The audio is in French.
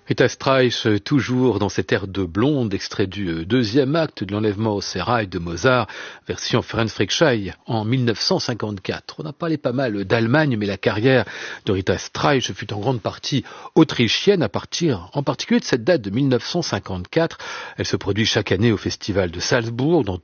Rita Streich, toujours dans cet air de blonde, extrait du deuxième acte de l'enlèvement au sérail de Mozart, version Ferenc Frickschei en 1954. On a parlé pas mal d'Allemagne, mais la carrière de Rita Streich fut en grande partie autrichienne, en particulier de cette date de 1954. Elle se produit chaque année au festival de Salzbourg, dans